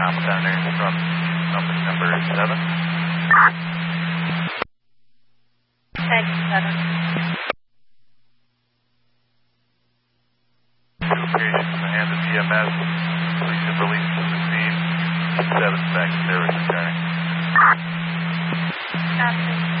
Commodore from number 7. Thank you, 7. Two patients in the hands of EMS. Police have released from the scene. 7 back to service returning. Copy.